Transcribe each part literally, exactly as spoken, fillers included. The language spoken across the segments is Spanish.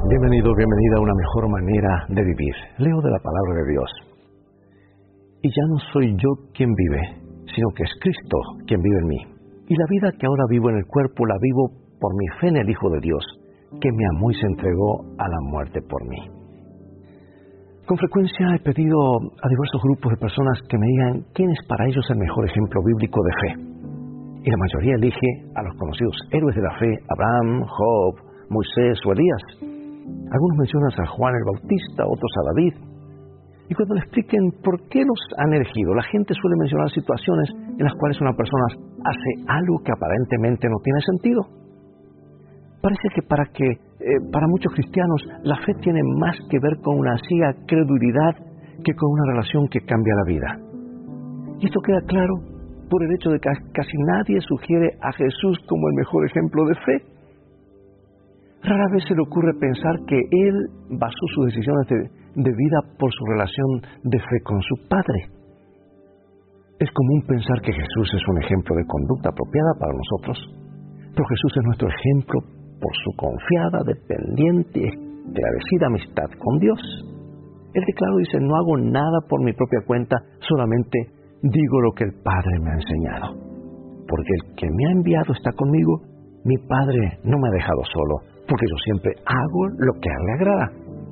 Bienvenido, bienvenida a una mejor manera de vivir. Leo de la palabra de Dios. Y ya no soy yo quien vive, sino que es Cristo quien vive en mí. Y la vida que ahora vivo en el cuerpo la vivo por mi fe en el Hijo de Dios, que me amó y se entregó a la muerte por mí. Con frecuencia he pedido a diversos grupos de personas que me digan quién es para ellos el mejor ejemplo bíblico de fe. Y la mayoría elige a los conocidos héroes de la fe, Abraham, Job, Moisés o Elías. Algunos mencionan a Juan el Bautista, otros a David. Y cuando le expliquen por qué los han elegido, la gente suele mencionar situaciones en las cuales una persona hace algo que aparentemente no tiene sentido. Parece que para que eh, para muchos cristianos la fe tiene más que ver con una ciega credulidad que con una relación que cambia la vida. Y esto queda claro por el hecho de que casi nadie sugiere a Jesús como el mejor ejemplo de fe. Rara vez se le ocurre pensar que Él basó sus decisiones de, de vida por su relación de fe con su Padre. Es común pensar que Jesús es un ejemplo de conducta apropiada para nosotros, pero Jesús es nuestro ejemplo por su confiada, dependiente y esclarecida amistad con Dios. Él declaró, dice, no hago nada por mi propia cuenta, solamente digo lo que el Padre me ha enseñado. Porque el que me ha enviado está conmigo, mi Padre no me ha dejado solo, porque yo siempre hago lo que a Él le agrada.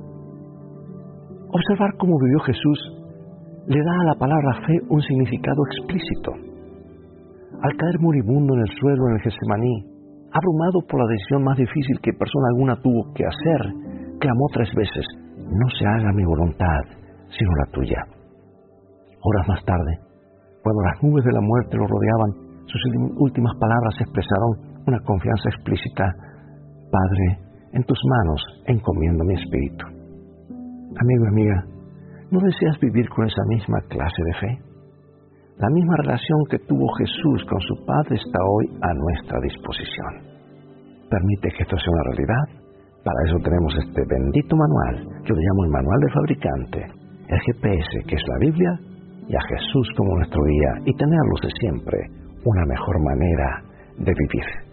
Observar cómo vivió Jesús le da a la palabra fe un significado explícito. Al caer moribundo en el suelo en el Getsemaní, abrumado por la decisión más difícil que persona alguna tuvo que hacer, clamó tres veces: no se haga mi voluntad, sino la tuya. Horas más tarde, cuando las nubes de la muerte lo rodeaban, sus últimas palabras expresaron una confianza explícita: Padre, en tus manos encomiendo mi espíritu. Amigo y amiga, ¿no deseas vivir con esa misma clase de fe? La misma relación que tuvo Jesús con su Padre está hoy a nuestra disposición. Permite que esto sea una realidad. Para eso tenemos este bendito manual, yo le llamo el manual del fabricante, el G P S, que es la Biblia, y a Jesús como nuestro guía, y tenerlos es siempre una mejor manera de vivir.